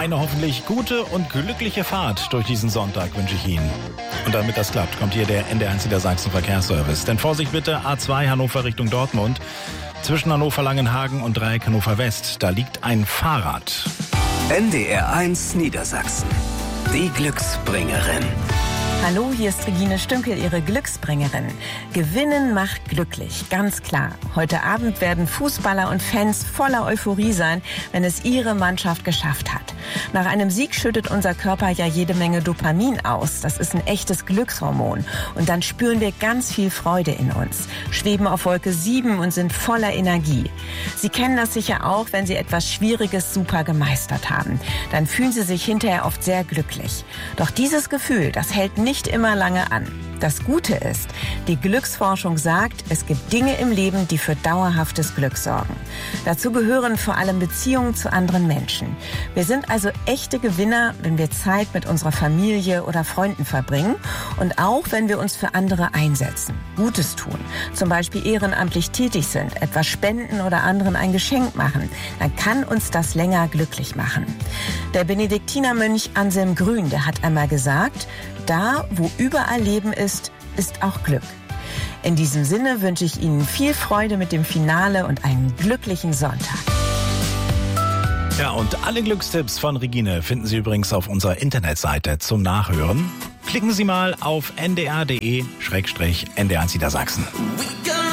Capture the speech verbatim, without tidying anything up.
eine hoffentlich gute und glückliche Fahrt durch diesen Sonntag wünsche ich Ihnen. Und damit das klappt, kommt hier der N D R eins Niedersachsen Verkehrsservice. Denn Vorsicht bitte, A zwei Hannover Richtung Dortmund. Zwischen Hannover-Langenhagen und Dreieck Hannover West, da liegt ein Fahrrad. N D R eins Niedersachsen, die Glücksbringerin. Hallo, hier ist Regine Stünkel, Ihre Glücksbringerin. Gewinnen macht glücklich, ganz klar. Heute Abend werden Fußballer und Fans voller Euphorie sein, wenn es ihre Mannschaft geschafft hat. Nach einem Sieg schüttet unser Körper ja jede Menge Dopamin aus. Das ist ein echtes Glückshormon. Und dann spüren wir ganz viel Freude in uns, schweben auf Wolke sieben und sind voller Energie. Sie kennen das sicher auch, wenn Sie etwas Schwieriges super gemeistert haben. Dann fühlen Sie sich hinterher oft sehr glücklich. Doch dieses Gefühl, das hält nicht nicht immer lange an. Das Gute ist, die Glücksforschung sagt, es gibt Dinge im Leben, die für dauerhaftes Glück sorgen. Dazu gehören vor allem Beziehungen zu anderen Menschen. Wir sind also echte Gewinner, wenn wir Zeit mit unserer Familie oder Freunden verbringen und auch, wenn wir uns für andere einsetzen, Gutes tun, zum Beispiel ehrenamtlich tätig sind, etwas spenden oder anderen ein Geschenk machen, dann kann uns das länger glücklich machen. Der Benediktinermönch Anselm Grün, der hat einmal gesagt, da, wo überall Leben ist, ist auch Glück. In diesem Sinne wünsche ich Ihnen viel Freude mit dem Finale und einen glücklichen Sonntag. Ja, und alle Glückstipps von Regine finden Sie übrigens auf unserer Internetseite zum Nachhören. Klicken Sie mal auf n d r punkt d e slash n d r eins Niedersachsen.